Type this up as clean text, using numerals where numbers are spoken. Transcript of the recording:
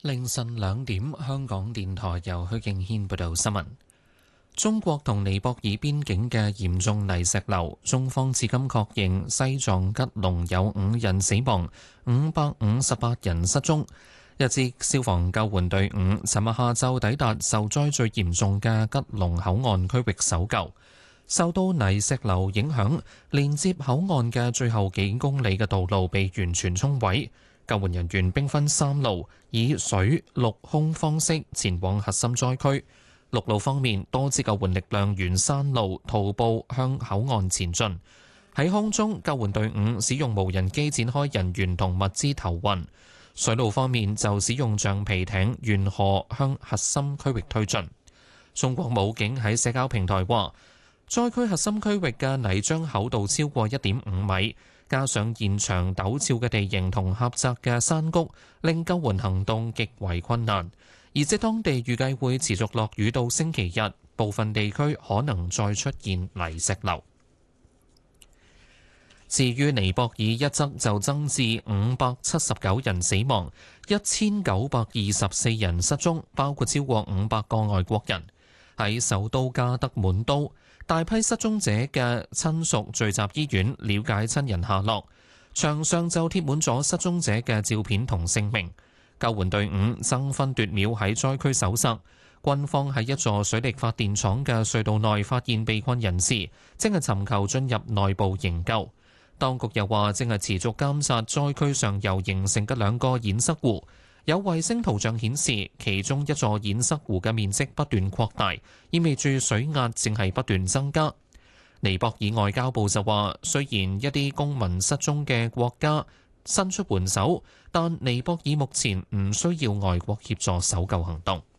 凌晨2點，香港電台由許敬軒報道新聞。中國同尼泊爾邊境嘅嚴重泥石流，中方至今確認西藏吉隆有5人死亡，558人失蹤。一支消防救援隊伍尋日下晝抵達受災最嚴重嘅吉隆口岸區域搜救。受到泥石流影響，連接口岸嘅最後幾公里嘅道路被完全沖毀。救援人員兵分3路，以水、陸、空方式前往核心災區。陸路方面，多支救援力量沿山路徒步向口岸前進。喺空中，救援隊伍使用無人機展開人員同物資投運。水路方面就使用橡皮艇沿河向核心區域推進。中國武警喺社交平台話，災區核心區域嘅泥漿厚度超過1.5米，加上現場陡峭嘅地形同狹窄嘅山谷，令救援行動極為困難。而且當地預計會持續落雨到星期日，部分地區可能再出現泥石流。至於尼泊爾一則就增至579人死亡，1924人失蹤，包括超過500個外國人。喺首都加德滿都，大批失蹤者嘅親屬聚集醫院了解親人下落，牆上就貼滿咗失蹤者嘅照片同姓名。救援隊伍爭分奪秒喺災區搜索，軍方喺一座水力發電廠嘅隧道內發現被困人士，正係尋求進入內部營救。當局又話正係持續監察災區上游形成嘅2個堰塞湖，有衛星圖像顯示其中一座堰塞湖嘅面積不斷擴大，意味住水壓正係不斷增加。尼泊爾外交部就話，雖然一啲公民失蹤嘅國家伸出援手，但尼泊爾目前唔需要外國協助搜救行動。